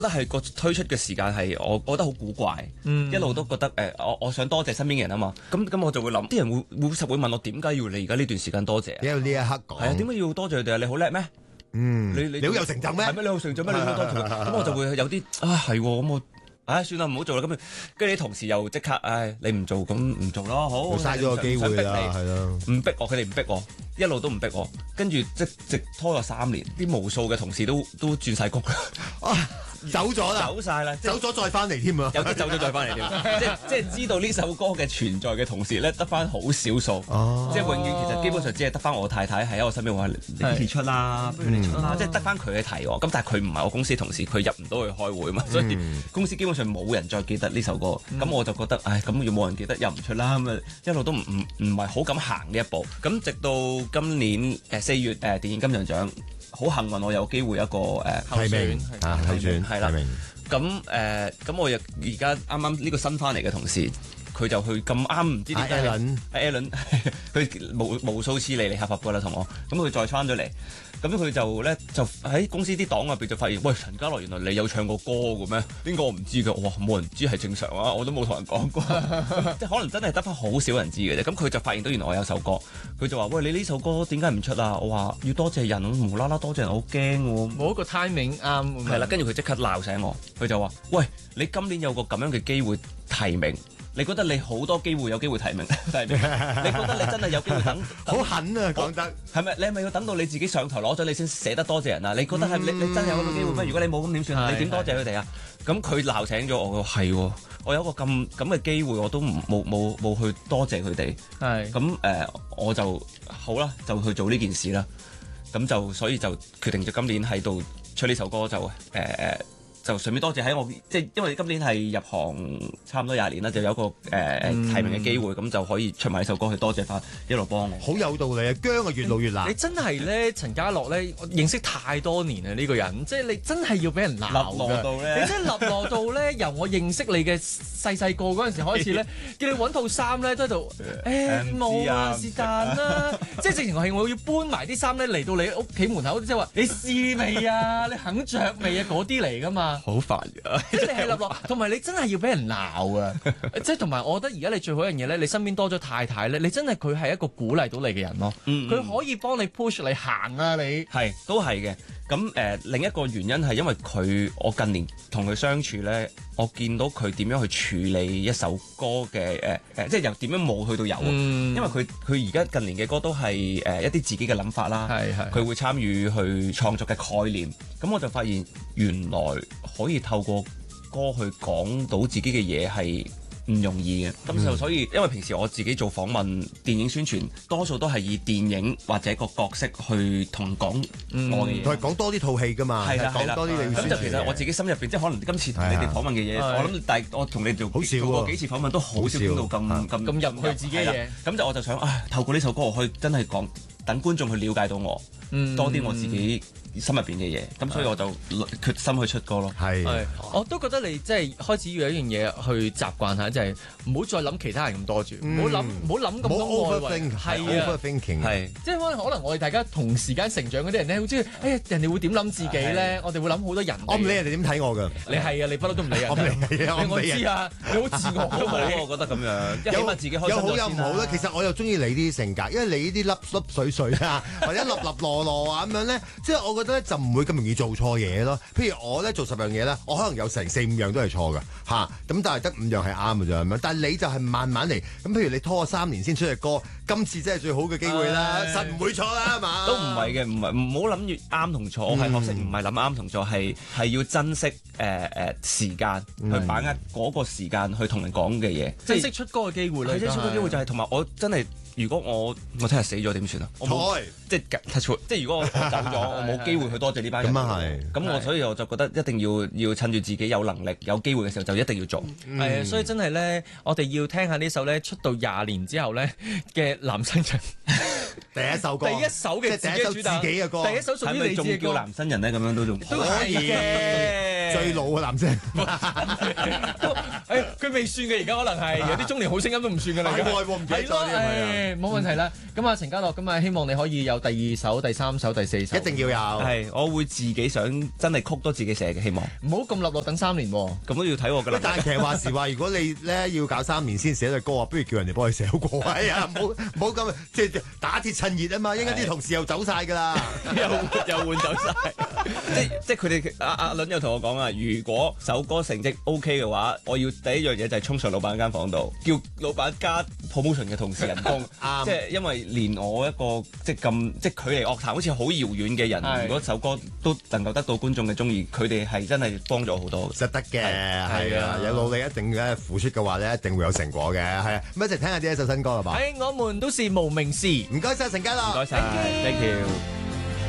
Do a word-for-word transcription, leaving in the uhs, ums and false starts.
覺得係個推出嘅時間係我覺得好古怪，嗯、一路都覺得誒、呃，我我想多謝身邊嘅人啊嘛。咁咁我就會諗，啲人會會實會問我點解要你而家呢段時間多謝？ 因為呢一刻講係啊，點解要多謝佢哋啊？你好叻咩？ 嗯， 你你你好有成就咩？ 係咩？你好成就咩？你好多謝咁我就會有啲啊係咁我。唉，算啦，唔好做啦。咁跟住啲同事又即刻，唉，你唔做咁唔做咯，好。 嘥咗個機會啦，係咯。 唔逼我，佢哋唔逼我，一路都唔逼我。跟住即直拖咗三年，啲無數嘅同事都都轉晒工啊，走咗啦， 走晒啦， 走咗再翻嚟添啊！ 有啲走咗再翻嚟添，即即係知道呢首歌嘅存在嘅同事咧，得翻好少數。哦，即係永遠其實基本上只係得翻我太太喺我身邊話：你不如出啦，不如你出啦。即係得翻佢嘅提我。咁但係佢唔係我公司同事，佢入唔到去開會嘛，所以公司基本上冇人再記得呢首歌。咁我就覺得，唉，咁要冇人記得又唔出啦。咁啊一路都唔唔唔係好敢行呢一步。咁直到今年誒四月誒電影金像獎。好幸運，我有機會一個誒候選啊，候選係啦。咁誒咁我又而家啱啱呢個新翻嚟嘅同事，佢就去咁啱唔知點解 Alan，Alan 佢無無數次嚟嚟合合過啦同我，咁佢再翻咗嚟，咁佢就咧就喺公司啲檔入邊就發現，喂，陳家樂原來你有唱過歌嘅咩？邊個我唔知㗎，哇冇人知係正常啊，我都冇同人講過，即係可能真係得翻好少人知嘅啫。咁佢就發現到原來我有首歌，佢就話：喂，你呢首歌點解唔出啊？我話要多謝人，無啦啦多謝人，我好驚喎。 冇一個 timing 啱。係啦，跟住佢即刻鬧醒我，佢就話：喂，你今年有個咁樣嘅機會提名。你覺得你好多機會有機會提名，提名你覺得你真係有機會等？ 好狠啊！講得係咪？你係咪要等到你自己上台攞咗你先捨得多謝人啊？你覺得係、嗯、你你真係有咁嘅機會咩？如果你冇咁點算？你點多謝佢哋啊？咁佢鬧醒咗我，係喎，我有一個咁咁嘅機會，我都冇冇冇去多謝佢哋。係咁誒，我就好啦，就去做呢件事啦。咁就所以就決定咗今年喺度出呢首歌就誒誒。呃就順便多謝喺我，即係因為今年係入行差唔多廿年啦，就有一個誒、呃嗯、提名嘅機會，咁就可以出埋呢首歌去多謝翻一路幫我。 好有道理啊！姜啊越老越辣。 你真係咧，陳家樂咧，我認識太多年啊呢、呢個人，即係你真係要俾人鬧㗎。立落到咧，你真係立落到咧，由我認識你嘅細細個嗰陣時開始咧，叫你揾套衫咧都喺度誒冇啊是但啦，即係直情係我要搬埋啲衫咧嚟到你屋企門口，即係話你試未啊？你肯着未啊？嗰啲嚟㗎嘛。 好煩㗎！ 即係你係立落，同埋你真係要俾人鬧啊！即係同埋，我覺得而家你最好一樣嘢咧，你身邊多咗太太咧，你真係佢係一個鼓勵到你嘅人咯。佢、嗯嗯、可以幫你 push 你行啊！你係都係嘅。咁誒、呃，另一個原因係因為佢，我近年同佢相處咧，我見到佢點樣去處理一首歌嘅誒誒，即係由點樣冇去到有。嗯、因為佢佢而家近年嘅歌都係誒、呃、一啲自己嘅諗法啦，佢會參與去創作嘅概念。咁我就發現原來可以透過歌去講到自己嘅嘢係唔容易嘅，咁就、嗯、所以因為平時我自己做訪問、電影宣傳，多數都係以電影或者個角色去同講我嘅嘢， 同埋講多啲套戲㗎嘛，係啦，講多啲你。咁就其實我自己心入邊，即係可能今次同你哋訪問嘅嘢，我諗但係我同你哋做好少做過幾次訪問都好少講到咁咁咁入去自己嘅嘢。 咁就我就想啊，透過呢首歌我可以真係講，等觀眾去了解到我、嗯、多啲我自己心入邊嘅嘢，咁所以我就決心去出歌咯。 係， 我都覺得你即係開始要有一樣嘢去習慣下，就係唔好再諗其他人咁多住，唔好諗唔好諗咁多外圍。係啊 overthinking 係，即係可能可能我哋大家同時間成長嗰啲人咧，好似誒人哋會點諗自己咧？我哋會諗好多人。 我唔理人哋點睇我㗎。 你係啊，你不嬲都唔理人。我唔理啊，我知啊，你好自我都冇，我覺得咁樣。有自己開心有好有唔好咧。其實我又中意你啲性格，因為你呢啲粒粒水水啊，或者粒粒落落啊咁樣咧，即係我覺得咧就唔會咁容易做錯嘢咯。譬如我咧做十樣嘢咧，我可能有成四五樣都係錯㗎嚇，咁但係得五樣係啱㗎咋咁樣。但係你就係慢慢嚟，咁譬如你拖咗三年先出隻歌，今次真係最好嘅機會啦，實唔會錯啦，係嘛？ 都唔係嘅，唔係唔好諗住啱同錯，我係學識唔係諗啱同錯，係係要珍惜誒誒時間去把握嗰個時間去同人講嘅嘢， 珍惜出歌嘅機會啦。 珍惜出歌嘅機會就係同埋我真係。如果我我聽日死咗點算啊？ 錯， 即係即係如果我走咗，我冇機會去多謝呢班人。咁啊係，咁我所以我就覺得一定要要趁住自己有能力、有機會嘅時候就一定要做。 係啊，所以真係咧，我哋要聽下呢首咧出道廿年之後咧嘅男新人。 第一首歌， 第一首嘅即係第一首自己嘅歌， 第一首屬於係咪仲你自己嘅歌。 叫男新人咧？咁樣都仲都係嘅， 最老嘅男聲。 誒，佢未算嘅，而家可能係有啲中年好聲音都唔算嘅啦。 係喎，唔記得咗添，係啊， 誒，冇問題啦。咁啊，陳家樂，咁啊，希望你可以有第二首、第三首、第四首， 一定要有。 係，我會自己想真係曲多自己寫嘅，希望。 唔好咁立落等三年喎。 咁都要睇我㗎啦。 但係其實話時話，如果你咧要搞三年先寫對歌啊，不如叫人哋幫佢寫好過。係啊，唔好唔好咁，即係打鐵趁熱啊嘛，一陣間啲同事又走晒㗎啦， 又又換走晒。即即係佢哋阿阿倫又同我講啊，如果首歌成績 OK 嘅話，我要第一樣嘢就係衝上老闆間房度，叫老闆加 promotion 嘅同事人工。 啱即係因為連我一個即係咁即係距離樂壇好似好遙遠嘅人， 係如果首歌都能夠得到觀眾嘅中意，佢哋係真係幫咗好多。 實得嘅，係係啊啊，有努力一定嘅付出嘅話咧，一定會有成果嘅，係啊，咁一齊聽下呢一首新歌啦吧。 誒，我們都是無名氏。 唔該晒陳家樂， 唔該晒 thank you。